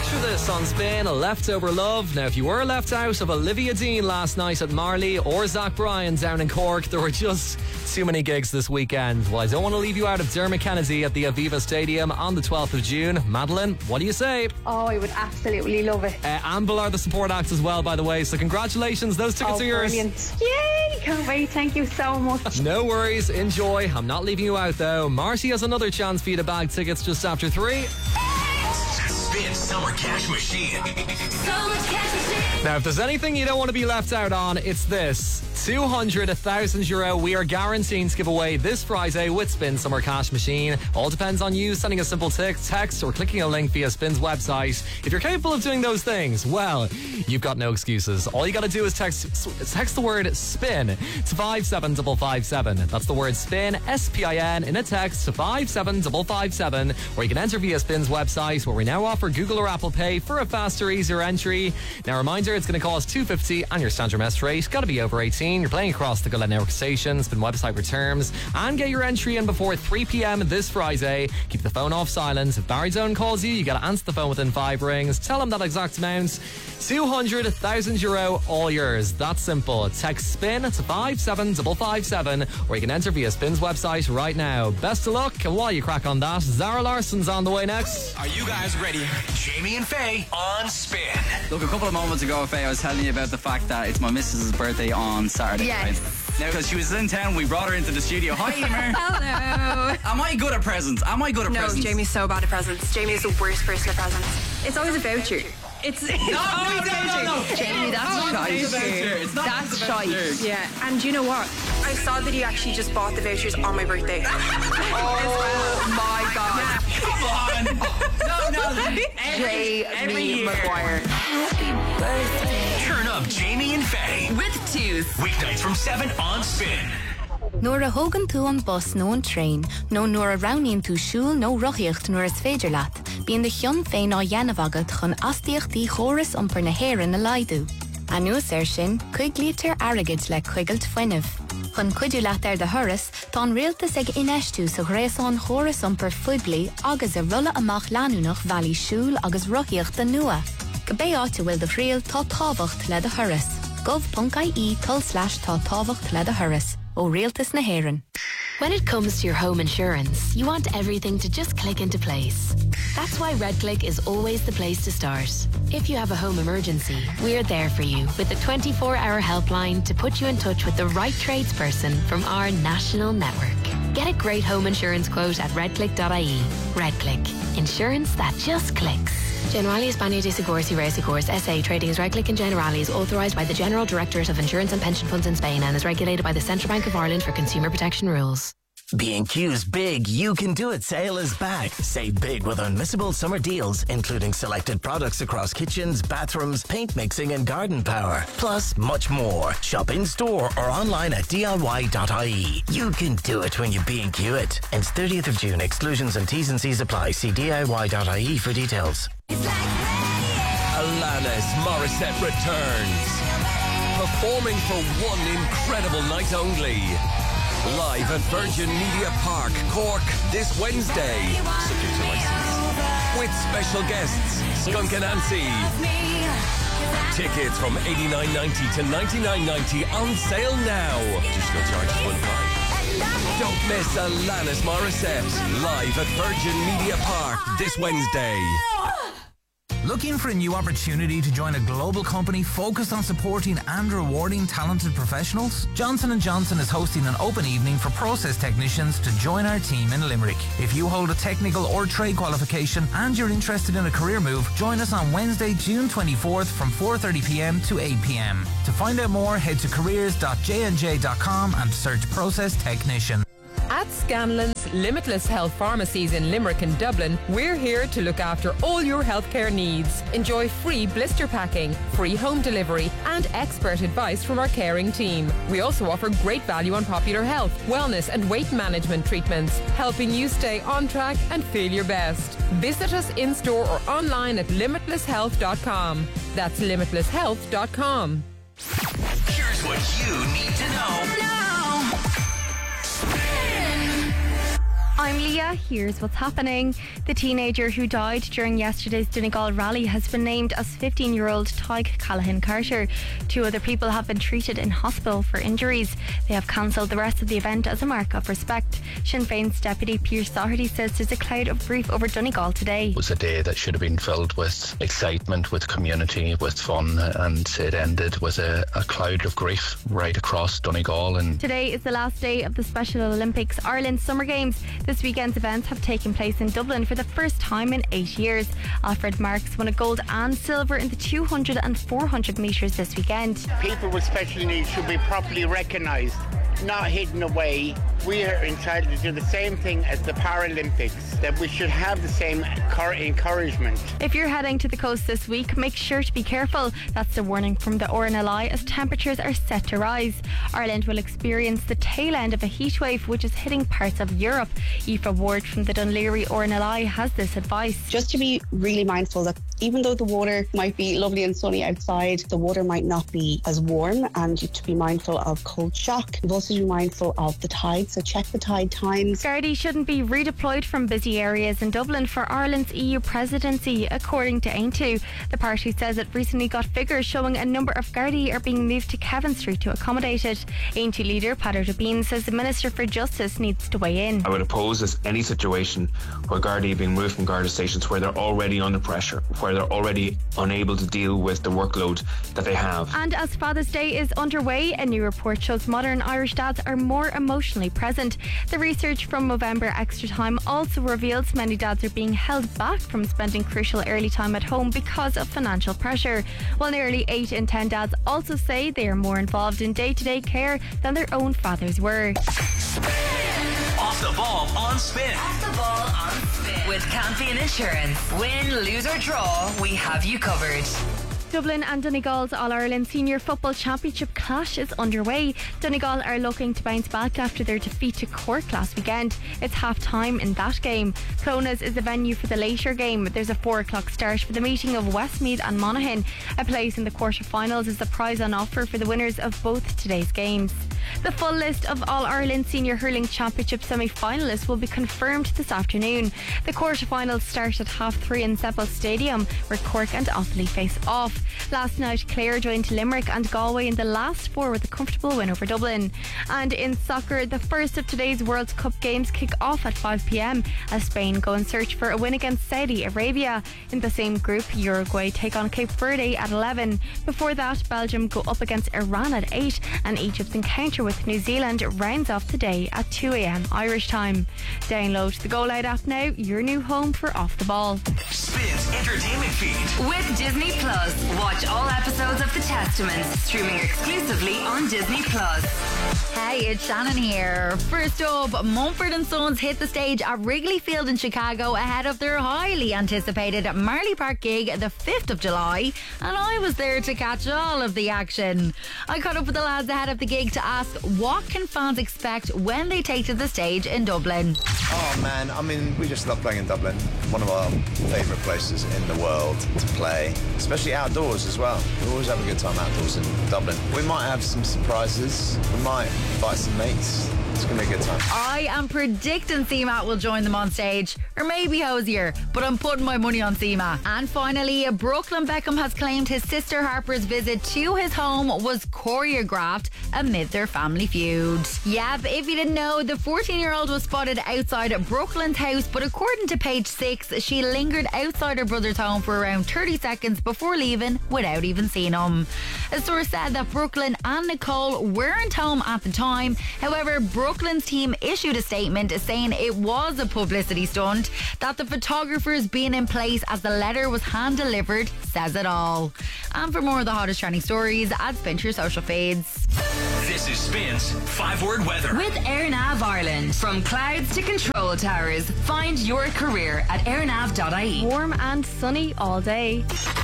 Picture this on Spin, Leftover Love. Now, if you were left out of Olivia Dean last night at Marley or Zach Bryan down in Cork, there were just too many gigs this weekend. Well, I don't want to leave you out of Dermot Kennedy at the Aviva Stadium on the 12th of June. Madeline, what do you say? Oh, I would absolutely love it. Amble are the support acts as well, by the way, so congratulations. Those tickets are yours. Brilliant. Yay! Can't wait. Thank you so much. No worries. Enjoy. I'm not leaving you out, though. Marty has another chance for you to bag tickets just after 3. Spin Summer Cash Machine. Summer Cash Machine. Now, if there's anything you don't want to be left out on, it's this. 200, €1,000 we are guaranteeing to give away this Friday with Spin Summer Cash Machine. All depends on you sending a simple text or clicking a link via Spin's website. If you're capable of doing those things, well, you've got no excuses. All you got to do is text the word SPIN to 57557. That's the word SPIN, S-P-I-N, in a text to 57557, or you can enter via Spin's website, where we now offer Google or Apple Pay for a faster, easier entry. Now, reminder, it's going to cost $2.50 and your standard mess rate. Got to be over 18. You're playing across the Gillette Network stations, Spin website for terms, and get your entry in before 3 p.m. this Friday. Keep the phone off silent. If Barry Zone calls you, you got to answer the phone within 5 rings. Tell him that exact amount. 200, €1,000, all yours. That's simple. Text SPIN to 57557, or you can enter via Spin's website right now. Best of luck, and while you crack on that, Zara Larson's on the way next. Are you guys ready? Jamie and Faye on Spin. Look, a couple of moments ago, Faye, I was telling you about the fact that it's my missus' birthday on Saturday. Yes. Right? Now, because she was in town, we brought her into the studio. Hi, Emer. Hello. Am I good at presents? No, Jamie's so bad at presents. Jamie's the worst person at presents. It's always a voucher. It's No. Jamie, that's shite. It's not That's just a voucher. shite. Yeah, and you know what? I saw that you actually just bought the vouchers on my birthday. Oh my god. Come on. No. Every year. Maguire. Turn up Jamie and Faye With Tooth. weeknights from 7 on Spin. Nuair a thugann tú an bus nó an train, nó nuair a roghnaíonn tú siúl nó rothíocht nuair is féidir leat, bíonn de chion féin á dhéanamh agat chun astaíochtaí chóras iompar na hÉireann na laidú. Anuas sin, chuig lítar airgid le chuigailt foiinnimh. Chun cuidiú leat ar de thuras, tá an rialtas ag inistú sa ghréasán chóras iompar fuibli agus a rulla amach leanúnach bhealaí siúl agus rothíocht den nua. Go bé áte bhfuil de phríal tá tábhacht le de thuras. gov.ie/tá tábhacht le de thuras. ó Rialtas na hÉireann. When it comes to your home insurance, you want everything to just click into place. That's why RedClick is always the place to start. If you have a home emergency, we're there for you with a 24-hour helpline to put you in touch with the right tradesperson from our national network. Get a great home insurance quote at redclick.ie. RedClick. Insurance that just clicks. Generali España de Seguros y Reasegurs S.A. Trading as RedClick and Generali is authorised by the General Directorate of Insurance and Pension Funds in Spain and is regulated by the Central Bank of Ireland for consumer protection rules. B&Q's Big You Can Do It sale is back. Save big with unmissable summer deals, including selected products across kitchens, bathrooms, paint mixing and garden power. Plus, much more. Shop in-store or online at DIY.ie. You can do it when you B&Q it. Ends 30th of June. Exclusions and T's and C's apply. See DIY.ie for details. Alanis Morissette returns, performing for one incredible night only. Live at Virgin Media Park, Cork, this Wednesday. Subject to license. With special guests, Skunk and Nancy. Tickets from $89.90 to $99.90 on sale now. Additional charges will apply. Don't miss Alanis Morissette live at Virgin Media Park this Wednesday. Looking for a new opportunity to join a global company focused on supporting and rewarding talented professionals? Johnson & Johnson is hosting an open evening for process technicians to join our team in Limerick. If you hold a technical or trade qualification and you're interested in a career move, join us on Wednesday, June 24th from 4:30pm to 8pm. To find out more, head to careers.jnj.com and search process technician. At Scanlon's Limitless Health Pharmacies in Limerick and Dublin, we're here to look after all your healthcare needs. Enjoy free blister packing, free home delivery, and expert advice from our caring team. We also offer great value on popular health, wellness, and weight management treatments, helping you stay on track and feel your best. Visit us in-store or online at limitlesshealth.com. That's limitlesshealth.com. Here's what you need to know. I'm Leah. Here's what's happening. The teenager who died during yesterday's Donegal rally has been named as 15-year-old Tyke Callahan Carter. 2 other people have been treated in hospital for injuries. They have cancelled the rest of the event as a mark of respect. Sinn Féin's deputy Pearse Doherty says there's a cloud of grief over Donegal today. It was a day that should have been filled with excitement, with community, with fun, and it ended with a cloud of grief right across Donegal. And today is the last day of the Special Olympics Ireland Summer Games. This weekend's events have taken place in Dublin for the first time in 8 years. Alfred Marks won a gold and silver in the 200 and 400 metres this weekend. People with special needs should be properly recognised, not hidden away. We are entitled to do the same thing as the Paralympics, that we should have the same encouragement. If you're heading to the coast this week, make sure to be careful. That's the warning from the RNLI as temperatures are set to rise. Ireland will experience the tail end of a heatwave which is hitting parts of Europe. Aoife Ward from the Dunleary RNLI has this advice. Just to be really mindful that even though the water might be lovely and sunny outside, the water might not be as warm, and to be mindful of cold shock. You've also to be mindful of the tide, so check the tide times. Gardaí shouldn't be redeployed from busy areas in Dublin for Ireland's EU presidency, according to Aintu. The party says it recently got figures showing a number of Gardaí are being moved to Kevin Street to accommodate it. Aintu leader Peadar Dubin says the Minister for Justice needs to weigh in. I would oppose any situation where Gardaí are being moved from Garda stations where they're already under pressure, where they're already unable to deal with the workload that they have. And as Father's Day is underway, a new report shows modern Irish dads are more emotionally present. The research from Movember Extra Time also reveals many dads are being held back from spending crucial early time at home because of financial pressure. While nearly 8 in 10 dads also say they are more involved in day-to-day care than their own fathers were. Off the ball on Spin. Off the ball on Spin. With Campion Insurance. Win, lose or draw, we have you covered. Dublin and Donegal's All-Ireland Senior Football Championship clash is underway. Donegal are looking to bounce back after their defeat to Cork last weekend. It's half-time in that game. Clones is the venue for the later game. There's a 4 o'clock start for the meeting of Westmeath and Monaghan. A place in the quarter-finals is the prize on offer for the winners of both today's games. The full list of All-Ireland Senior Hurling Championship semi-finalists will be confirmed this afternoon. The quarter-finals start at 3:30 in Seppel Stadium, where Cork and Offaly face off. Last night, Clare joined Limerick and Galway in the last 4 with a comfortable win over Dublin. And in soccer, the first of today's World Cup games kick off at 5 p.m. as Spain go in search for a win against Saudi Arabia. In the same group, Uruguay take on Cape Verde at 11. Before that, Belgium go up against Iran at 8, and Egypt's encounter with New Zealand rounds off today at 2 a.m. Irish time. Download the Go Loud app now, your new home for Off the Ball. Spin's entertainment feed. With Disney Plus. Watch all episodes of The Testament, streaming exclusively on Disney Plus. Hey, it's Shannon here. First up, Mumford & Sons hit the stage at Wrigley Field in Chicago ahead of their highly anticipated Marley Park gig the 5th of July, and I was there to catch all of the action. I caught up with the lads ahead of the gig to ask what can fans expect when they take to the stage in Dublin. Oh man, I mean, we just love playing in Dublin. One of our favourite places in the world to play, especially outdoors as well. We always have a good time outdoors in Dublin. We might have some surprises. We might invite some mates. It's going to be a good time. I am predicting CMA will join them on stage, or maybe Hosier, but I'm putting my money on CMA. And finally, Brooklyn Beckham has claimed his sister Harper's visit to his home was choreographed amid their family feud. Yep, if you didn't know, the 14-year-old was spotted outside Brooklyn's house, but according to Page 6, she lingered outside her brother's home for around 30 seconds before leaving without even seeing him. A source said that Brooklyn and Nicole weren't home at the time. However, Brooklyn's team issued a statement saying it was a publicity stunt, that the photographers being in place as the letter was hand-delivered says it all. And for more of the hottest trending stories, add Spin to your social feeds. This is Spin's 5-word weather. With AirNav Ireland. From clouds to control towers, find your career at airnav.ie. Warm and sunny all day.